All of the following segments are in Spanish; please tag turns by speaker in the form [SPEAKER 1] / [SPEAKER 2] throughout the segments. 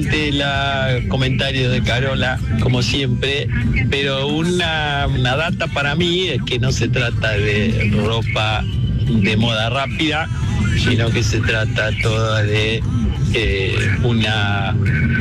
[SPEAKER 1] Comentario de Carola, como siempre, pero una data para mí es que no se trata de ropa de moda rápida, sino que se trata toda de una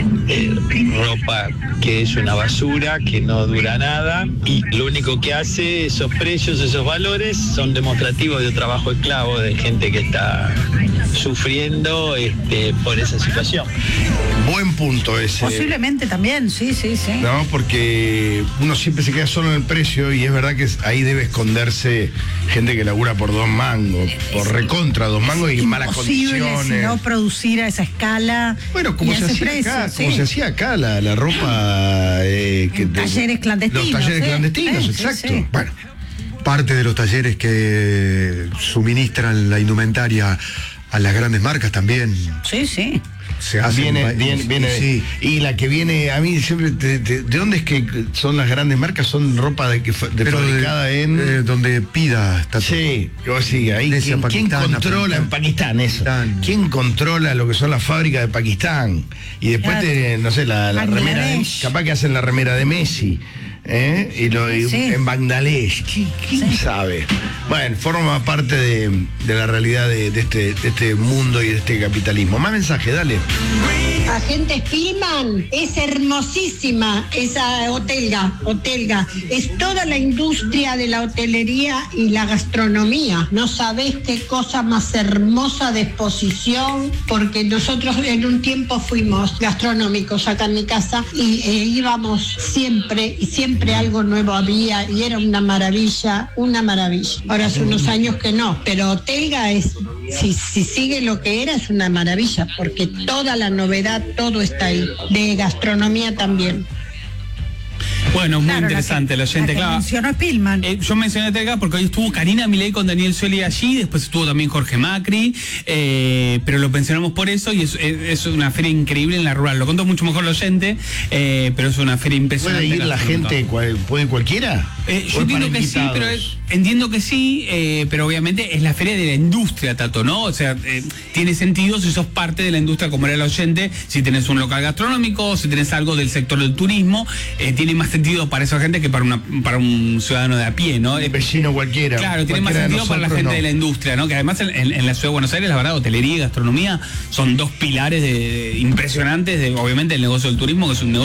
[SPEAKER 1] ropa que es una basura, que no dura nada, y lo único que hace esos precios, esos valores, son demostrativos de un trabajo esclavo de gente que está sufriendo por esa situación.
[SPEAKER 2] Buen punto ese.
[SPEAKER 3] Posiblemente también, sí.
[SPEAKER 2] No, porque uno siempre se queda solo en el precio y es verdad que ahí debe esconderse gente que labura por 2 mangos, por recontra 2 mangos y malas condiciones.
[SPEAKER 3] Si no producir a esa escala.
[SPEAKER 2] Bueno, como se hacía
[SPEAKER 3] precio,
[SPEAKER 2] acá,
[SPEAKER 3] sí.
[SPEAKER 2] como se hacía acá la ropa
[SPEAKER 3] talleres clandestinos.
[SPEAKER 2] Los talleres clandestinos, exacto.
[SPEAKER 3] Sí.
[SPEAKER 2] Bueno,
[SPEAKER 4] parte de los talleres que suministran la indumentaria a las grandes marcas también.
[SPEAKER 3] Sí.
[SPEAKER 4] Se hace
[SPEAKER 2] viene
[SPEAKER 4] sí.
[SPEAKER 2] Y la que viene a mí siempre ¿de dónde es que son las grandes marcas? Son ropa fabricada en
[SPEAKER 4] donde pida está
[SPEAKER 2] sí, ahí ¿quién controla en Pakistán eso? ¿Quién controla lo que son las fábricas de Pakistán? Y después no sé, la remera capaz que hacen la remera de Messi. En Bangladesh, ¿quién sabe? Bueno, forma parte de la realidad de este mundo y de este capitalismo. Más mensaje, dale.
[SPEAKER 5] Agente Spillman, es hermosísima esa hotelga, es toda la industria de la hotelería y la gastronomía. No sabés qué cosa más hermosa de exposición, porque nosotros en un tiempo fuimos gastronómicos acá en mi casa y íbamos siempre algo nuevo había y era una maravilla. Ahora hace unos años que no, pero Hotelga es, si sigue lo que era, es una maravilla, porque toda la novedad, todo está ahí, de gastronomía también.
[SPEAKER 6] Bueno, muy interesante el oyente, claro.
[SPEAKER 3] Mencionó Spillman.
[SPEAKER 6] Yo mencioné a Telga porque hoy estuvo Karina Milei con Daniel Scioli allí, después estuvo también Jorge Macri, pero lo mencionamos por eso y es una feria increíble en la rural. Lo contó mucho mejor el oyente, pero es una feria impresionante.
[SPEAKER 2] ¿Puede ir la gente, puede cualquiera?
[SPEAKER 6] Yo entiendo que sí, pero entiendo que sí, pero obviamente es la feria de la industria, Tato, ¿no? O sea, tiene sentido si sos parte de la industria como era el oyente, si tenés un local gastronómico, si tenés algo del sector del turismo, tiene más sentido para esa gente que para un ciudadano de a pie, ¿no?
[SPEAKER 2] Vecino cualquiera.
[SPEAKER 6] Claro, tiene más sentido para la gente de la industria, ¿no? Que además en la ciudad de Buenos Aires, la verdad, hotelería y gastronomía son dos pilares impresionantes de, obviamente, el negocio del turismo, que es un negocio